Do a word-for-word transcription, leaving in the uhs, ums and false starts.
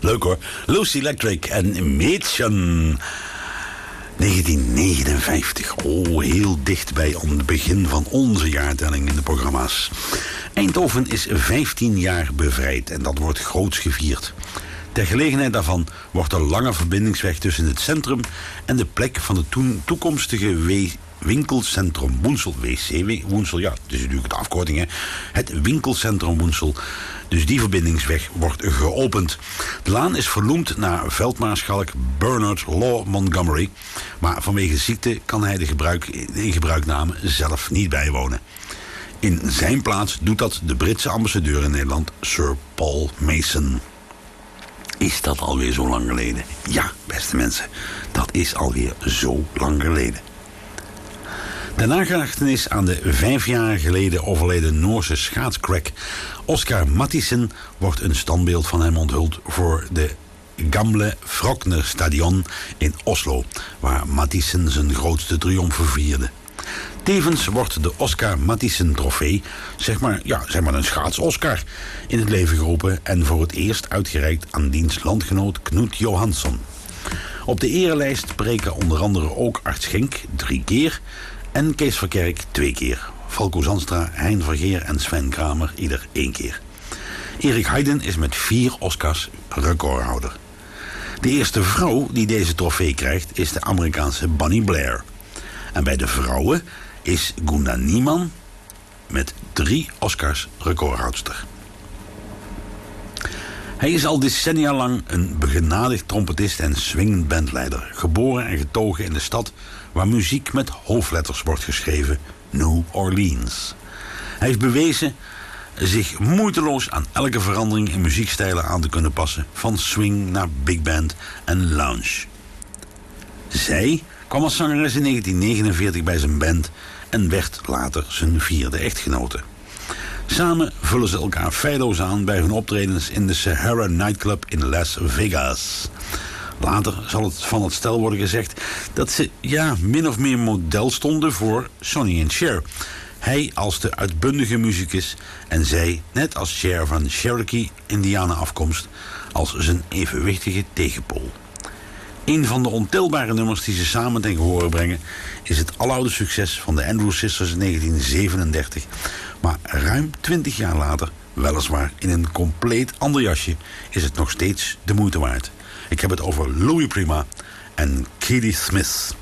Leuk hoor. Lucy Electric en Mädchen. negentien negenenvijftig. Oh, heel dicht bij het begin van onze jaartelling in de programma's. Eindhoven is vijftien jaar bevrijd en dat wordt groots gevierd. Ter gelegenheid daarvan wordt de lange verbindingsweg tussen het centrum en de plek van het toen toekomstige we- winkelcentrum Woensel, W C Woensel, ja, dat is natuurlijk de afkorting, hè. Het winkelcentrum Woensel. Dus die verbindingsweg wordt geopend. De laan is vernoemd naar veldmaarschalk Bernard Law Montgomery. Maar vanwege ziekte kan hij de, gebruik, de ingebruikname zelf niet bijwonen. In zijn plaats doet dat de Britse ambassadeur in Nederland, Sir Paul Mason. Is dat alweer zo lang geleden? Ja, beste mensen, dat is alweer zo lang geleden. De nagedachtenis aan de vijf jaar geleden overleden Noorse schaatscrack Oscar Matthiessen wordt een standbeeld van hem onthuld voor de Gamle Frogner Stadion in Oslo, waar Matthiessen zijn grootste triomfen vierde. Tevens wordt de Oscar Matthiessen trofee, zeg maar, ja, zeg maar een schaats-Oscar, in het leven geroepen en voor het eerst uitgereikt aan diens landgenoot Knut Johansson. Op de erelijst breken onder andere ook Art Schenk drie keer en Kees Verkerk twee keer. Falco Zandstra, Hein Vergeer en Sven Kramer ieder één keer. Erik Heiden is met vier Oscars recordhouder. De eerste vrouw die deze trofee krijgt is de Amerikaanse Bonnie Blair. En bij de vrouwen is Gunda Niemann met drie Oscars recordhoudster. Hij is al decennia lang een begenadigd trompetist en swingend bandleider. Geboren en getogen in de stad waar muziek met hoofdletters wordt geschreven, New Orleans. Hij heeft bewezen zich moeiteloos aan elke verandering in muziekstijlen aan te kunnen passen, van swing naar big band en lounge. Zij kwam als zangeres in negentien negenenveertig bij zijn band en werd later zijn vierde echtgenote. Samen vullen ze elkaar feilloos aan bij hun optredens in de Sahara Nightclub in Las Vegas. Later zal het van het stel worden gezegd dat ze ja, min of meer model stonden voor Sonny en Cher. Hij als de uitbundige muzikus en zij, net als Cher van Cherokee Indianen afkomst, als zijn evenwichtige tegenpool. Een van de ontelbare nummers die ze samen ten gehore brengen is het aloude succes van de Andrews Sisters in negentien zevenendertig. Maar ruim twintig jaar later, weliswaar in een compleet ander jasje, is het nog steeds de moeite waard. Ik heb het over Louis Prima en Katie Smith.